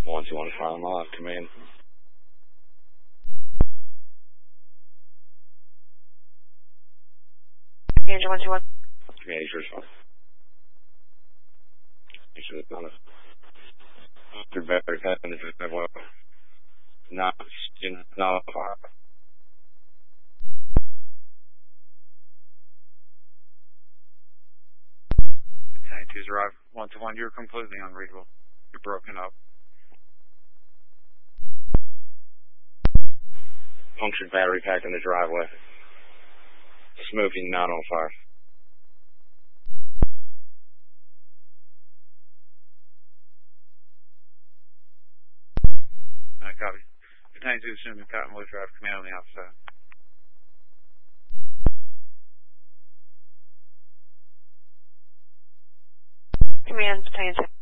121 Farm Off, command. Command 121. Command, sure it's fine. Make sure it's not a through battery pack and it's well. Not on fire. Tank 2's arrived. 121, you're completely unreadable. You're broken up. Punctured battery pack in the driveway. Smoking, not on fire. Copy. Tank 2 assuming Cottonwood Drive, command on the outside. Command, Battalion 2.